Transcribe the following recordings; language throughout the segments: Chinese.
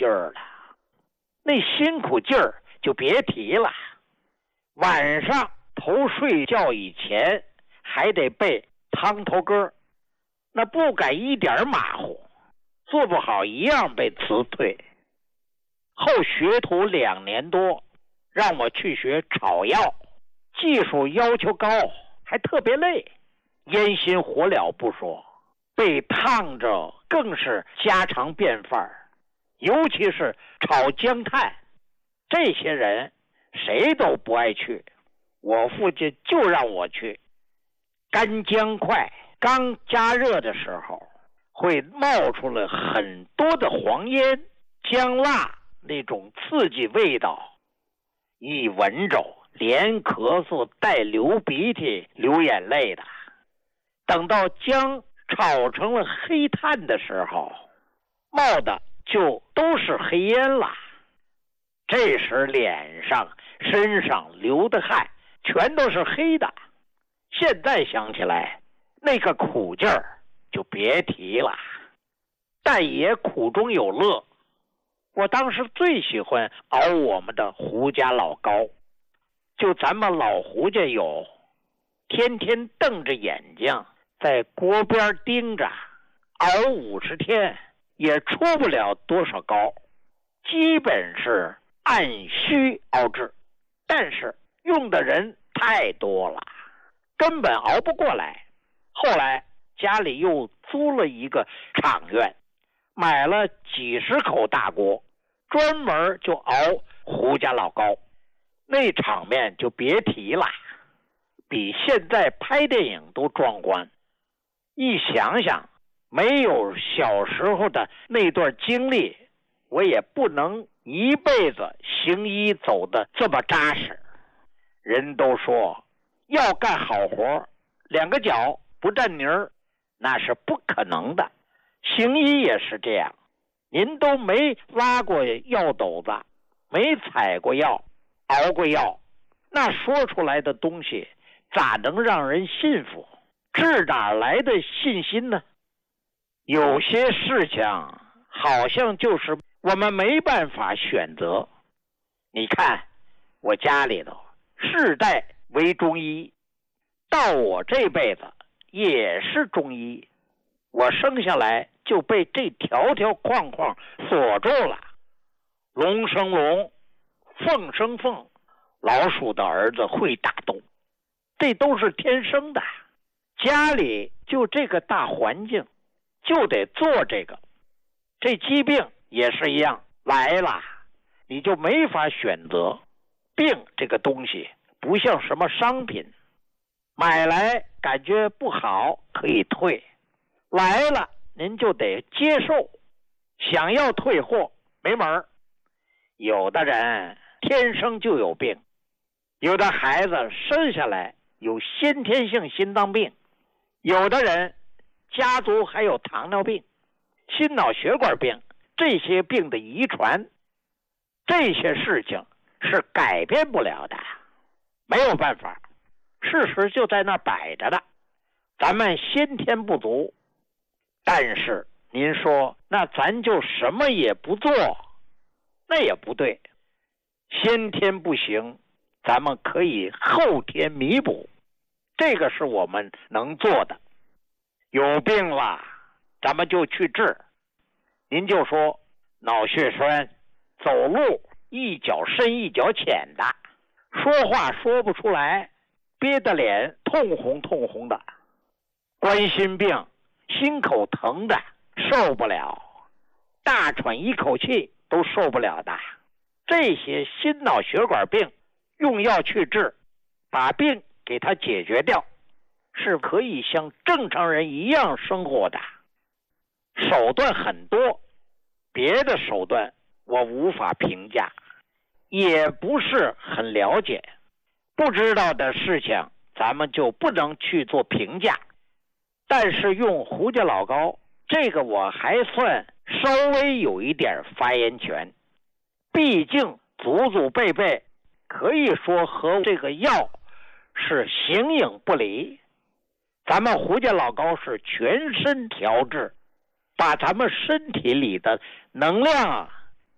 劲儿了。那辛苦劲儿就别提了，晚上头睡觉以前还得背汤头歌，那不敢一点马虎，做不好一样被辞退。后学徒2年多，让我去学炒药，技术要求高，还特别累，烟熏火燎不说，被烫着更是家常便饭，尤其是炒姜炭，这些人谁都不爱去，我父亲就让我去。干姜块刚加热的时候，会冒出了很多的黄烟，姜辣那种刺激味道，一闻着连咳嗽带流鼻涕流眼泪的。等到姜炒成了黑炭的时候，冒的就都是黑烟了。这时脸上身上流的汗全都是黑的，现在想起来那个苦劲儿就别提了，但也苦中有乐。我当时最喜欢熬我们的胡家老高，就咱们老胡家有，天天瞪着眼睛在锅边盯着，熬50天也出不了多少高，基本是按需熬制，但是用的人太多了，根本熬不过来。后来家里又租了一个厂院，买了几十口大锅，专门就熬胡家老高，那场面就别提了，比现在拍电影都壮观。一想想没有小时候的那段经历，我也不能一辈子行医走得这么扎实。人都说要干好活，2个脚不沾泥儿，那是不可能的。行医也是这样，您都没拉过药斗子，没采过药，熬过药，那说出来的东西咋能让人信服？这哪来的信心呢？有些事情好像就是我们没办法选择。你看我家里头世代为中医，到我这辈子也是中医，我生下来就被这条条框框锁住了。龙生龙，凤生凤，老鼠的儿子会打洞，这都是天生的。家里就这个大环境，就得做这个。这疾病也是一样，来了你就没法选择。病这个东西不像什么商品，买来感觉不好可以退，来了您就得接受，想要退货没门儿。有的人天生就有病，有的孩子生下来有先天性心脏病，有的人家族还有糖尿病、心脑血管病，这些病的遗传，这些事情是改变不了的，没有办法，事实就在那摆着的。咱们先天不足，但是您说那咱就什么也不做，那也不对。先天不行，咱们可以后天弥补，这个是我们能做的。有病了咱们就去治。您就说脑血栓，走路一脚深一脚浅的，说话说不出来，憋得脸通红通红的，冠心病，心口疼的受不了，大喘一口气都受不了的，这些心脑血管病用药去治，把病给它解决掉，是可以像正常人一样生活的。手段很多，别的手段我无法评价，也不是很了解，不知道的事情咱们就不能去做评价。但是用胡家老高这个我还算稍微有一点发言权，毕竟祖祖辈辈可以说和这个药是形影不离。咱们胡家老高是全身调治，把咱们身体里的能量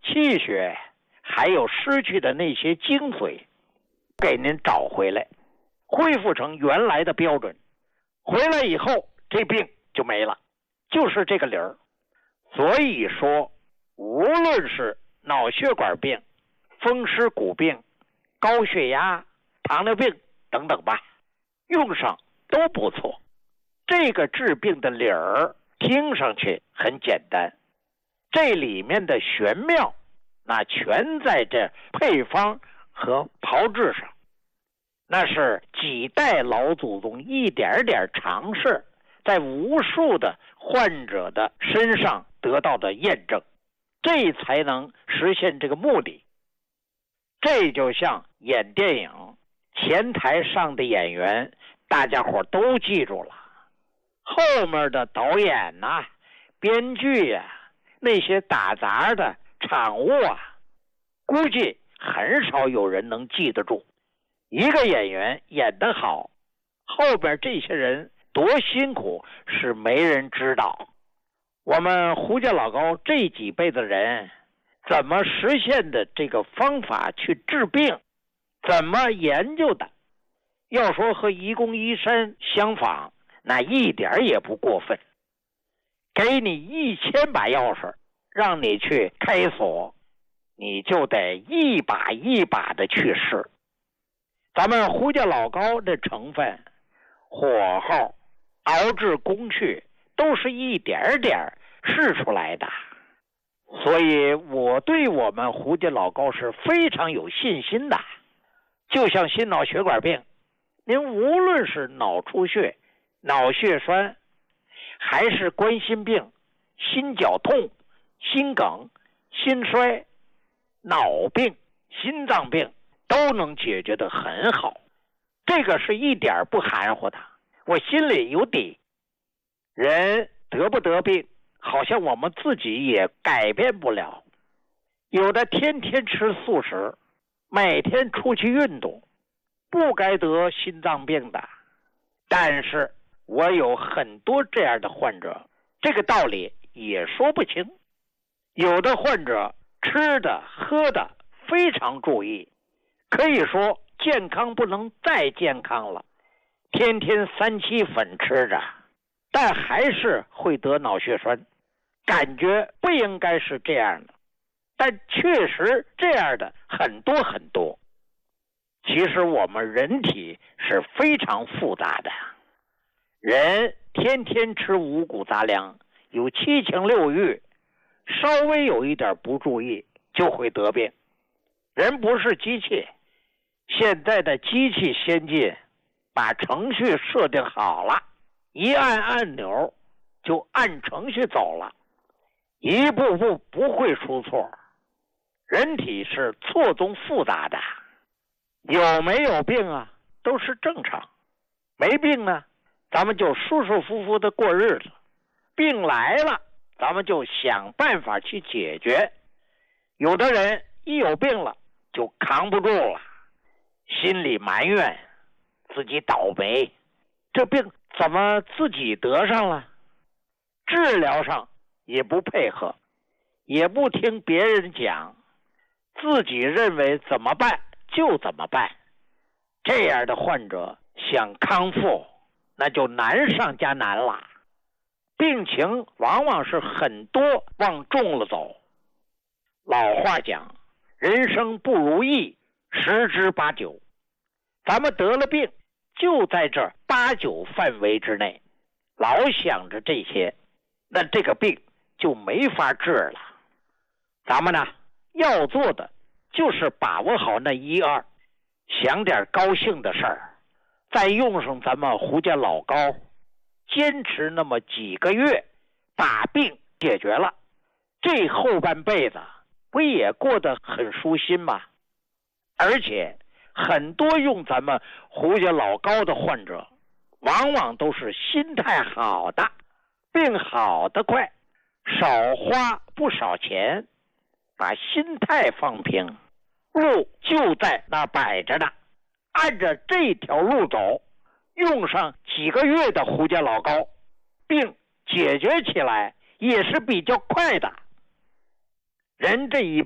气血还有失去的那些精髓给您找回来，恢复成原来的标准。回来以后这病就没了，就是这个理儿。所以说无论是脑血管病、风湿骨病、高血压、糖尿病等等吧，用上都不错。这个治病的理儿听上去很简单，这里面的玄妙那全在这配方和炮制上，那是几代老祖宗一点点尝试，在无数的患者的身上得到的验证，这才能实现这个目的。这就像演电影，前台上的演员大家伙都记住了，后面的导演呐、编剧呀、那些打杂的场务啊，估计很少有人能记得住。一个演员演得好，后边这些人多辛苦是没人知道。我们胡家老高这几辈子人怎么实现的这个方法去治病，怎么研究的，要说和愚公移山相仿，那一点也不过分。给你1000把钥匙，让你去开锁，你就得一把一把的去试。咱们胡家老高的成分、火候、熬制工序都是一点点试出来的，所以我对我们胡家老高是非常有信心的。就像心脑血管病，您无论是脑出血、脑血栓，还是冠心病、心绞痛、心梗、心衰、脑病、心脏病，都能解决得很好。这个是一点不含糊的，我心里有底。人得不得病，好像我们自己也改变不了。有的天天吃素食，每天出去运动，不该得心脏病的。但是我有很多这样的患者，这个道理也说不清。有的患者吃的喝的非常注意，可以说健康不能再健康了，天天3七粉吃着，但还是会得脑血栓。感觉不应该是这样的，但确实这样的很多很多。其实我们人体是非常复杂的，人天天吃五谷杂粮，有7情6欲，稍微有一点不注意就会得病。人不是机器，现在的机器先进，把程序设定好了，一按按钮就按程序走了，一步步不会出错。人体是错综复杂的，有没有病啊都是正常，没病呢咱们就舒舒服服的过日子，病来了咱们就想办法去解决。有的人一有病了就扛不住了，心里埋怨自己倒霉，这病怎么自己得上了，治疗上也不配合，也不听别人讲，自己认为怎么办就怎么办。这样的患者想康复那就难上加难了，病情往往是很多往重了走。老话讲，人生不如意十之八九，咱们得了病就在这8、9范围之内，老想着这些，那这个病就没法治了。咱们呢要做的就是把握好那1、2，想点高兴的事儿，再用上咱们胡家老高，坚持那么几个月，把病解决了，这后半辈子不也过得很舒心吗？而且很多用咱们胡家老高的患者，往往都是心态好的，病好得快，少花不少钱，把心态放平，路就在那摆着呢，按着这条路走，用上几个月的胡家老高，病解决起来也是比较快的。人这一